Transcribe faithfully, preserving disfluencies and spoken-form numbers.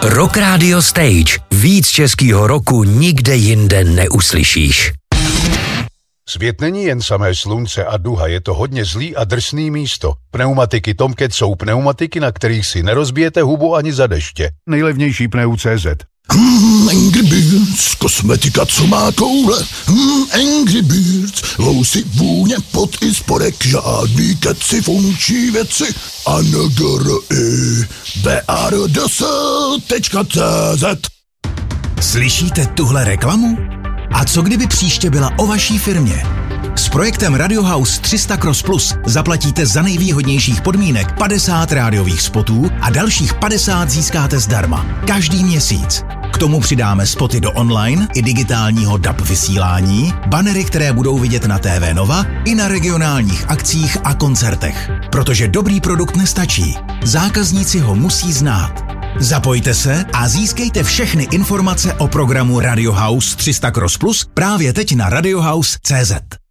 Rock Radio Stage. Víc českýho roku nikde jinde neuslyšíš. Svět není jen samé slunce a duha, je to hodně zlý a drsný místo. Pneumatiky Tomcat jsou pneumatiky, na kterých si nerozbijete hubu ani za deště. Nejlevnější pneu tečka cé zet. Hmm, Angry Birds, kosmetika, co má koule. Hmm, Angry Birds, vousy, vůně, pot i spodek, žádný keci, funkční věci. A N G R I B A R D S tečka cé zet. Slyšíte tuhle reklamu? A co kdyby příště byla o vaší firmě? S projektem Radio House tři sta Cross Plus zaplatíte za nejvýhodnějších podmínek padesát rádiových spotů a dalších padesát získáte zdarma. Každý měsíc. K tomu přidáme spoty do online i digitálního D A B vysílání, banery, které budou vidět na T V Nova i na regionálních akcích a koncertech. Protože dobrý produkt nestačí. Zákazníci ho musí znát. Zapojte se a získejte všechny informace o programu Radio House tři sta Cross Plus právě teď na radiohouse tečka cé zet.